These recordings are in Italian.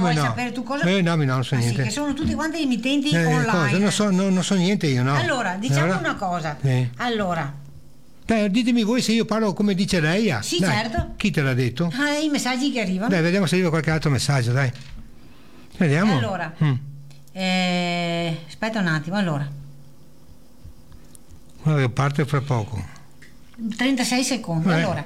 come vuoi no? sapere tu cosa? No, non so Ah, niente. sì, che sono tutti quanti emittenti online. Cosa? Non so niente io, no. Allora, diciamo una cosa. Allora. Ditemi voi se io parlo come dice lei. Sì, dai, certo. Chi te l'ha detto? I messaggi che arrivano. Dai, vediamo se arriva qualche altro messaggio, dai. Vediamo. Allora. Aspetta un attimo, allora. Guarda che parte fra poco. 36 secondi. Allora,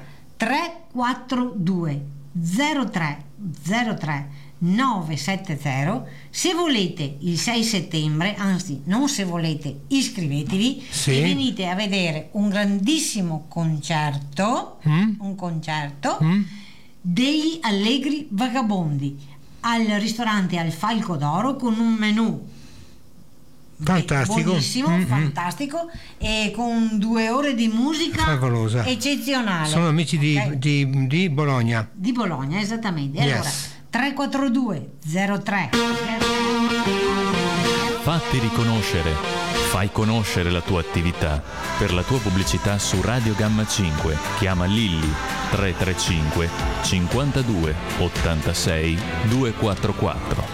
342 03 03 970. Se volete il 6 settembre, anzi non se volete, iscrivetevi e venite a vedere un grandissimo concerto, degli Allegri Vagabondi al ristorante al Falco d'Oro con un menù fantastico, buonissimo, fantastico, e con 2 ore di musica favolosa, eccezionale. Sono amici di Bologna. Di Bologna, esattamente. Yes. Allora, 342 03. Fatti riconoscere. Fai conoscere la tua attività. Per la tua pubblicità su Radio Gamma 5 chiama Lilli 335 52 86 244.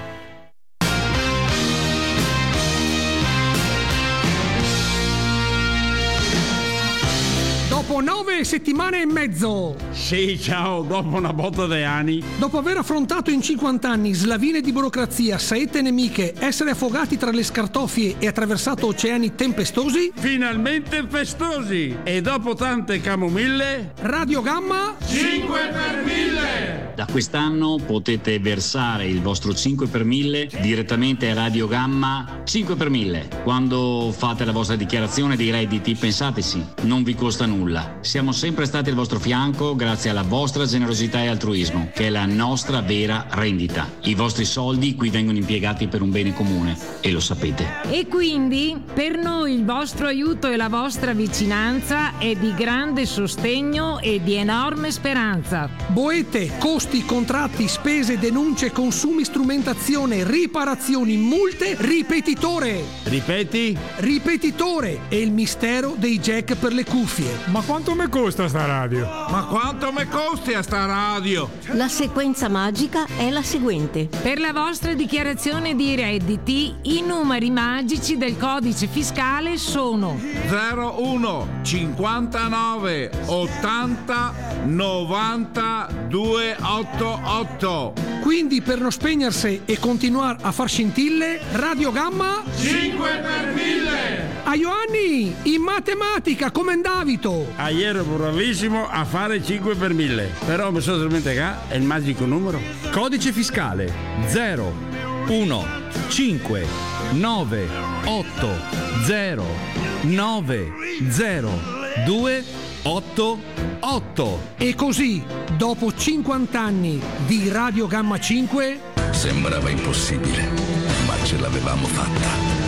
Dopo 9 settimane e mezzo. Sì, ciao, dopo una botta di anni. Dopo aver affrontato in 50 anni slavine di burocrazia, saette nemiche, essere affogati tra le scartoffie e attraversato oceani tempestosi, Finalmente festosi. E dopo tante camomille, Radio Gamma 5 per 1000. Da quest'anno potete versare il vostro 5 per 1000 direttamente a Radio Gamma 5 per 1000. Quando fate la vostra dichiarazione dei redditi, pensateci, non vi costa nulla. Siamo sempre stati al vostro fianco grazie alla vostra generosità e altruismo, che è la nostra vera rendita. I vostri soldi qui vengono impiegati per un bene comune e lo sapete. E quindi per noi il vostro aiuto e la vostra vicinanza è di grande sostegno e di enorme speranza. boete, costi, contratti, spese, denunce, consumi, strumentazione, riparazioni, multe, ripetitore. Ripeti? Ripetitore è il mistero dei jack per le cuffie. Ma quanto mi costa sta radio? Ma quanto mi costi a sta radio? La sequenza magica è la seguente. Per la vostra dichiarazione di redditi, i numeri magici del codice fiscale sono 01 59 80 90 288. Quindi per non spegnersi e continuare a far scintille, Radio Gamma 5 per 1000. a Ioanni, in matematica come andavito? Ieri ero bravissimo a fare 5 per 1000. Però mi sono dimenticato è il magico numero. Codice fiscale 0 1 5 9 8 0 9 0 2 8 8. E così, dopo 50 anni di Radio Gamma 5, sembrava impossibile, ma ce l'avevamo fatta.